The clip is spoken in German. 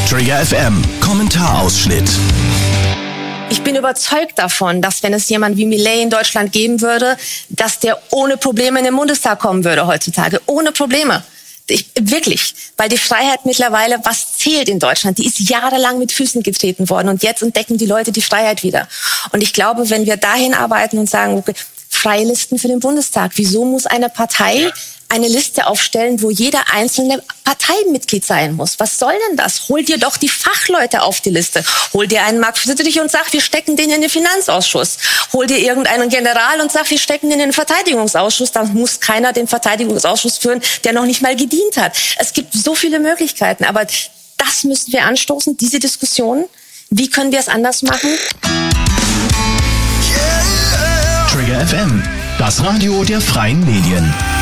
Trigger FM Kommentarausschnitt. Ich bin überzeugt davon, dass wenn es jemand wie Milei in Deutschland geben würde, dass der ohne Probleme in den Bundestag kommen würde heutzutage. Ohne Probleme. Wirklich. Weil die Freiheit mittlerweile, was zählt in Deutschland, die ist jahrelang mit Füßen getreten worden. Und jetzt entdecken die Leute die Freiheit wieder. Und ich glaube, wenn wir dahin arbeiten und sagen, okay, freie Listen für den Bundestag. Wieso muss eine Partei eine Liste aufstellen, wo jeder einzelne Parteimitglied sein muss? Was soll denn das? Hol dir doch die Fachleute auf die Liste. Hol dir einen Marc Friedrich und sag, wir stecken den in den Finanzausschuss. Hol dir irgendeinen General und sag, wir stecken den in den Verteidigungsausschuss. Dann muss keiner den Verteidigungsausschuss führen, der noch nicht mal gedient hat. Es gibt so viele Möglichkeiten, aber das müssen wir anstoßen, diese Diskussion. Wie können wir es anders machen? Trigger FM, das Radio der freien Medien.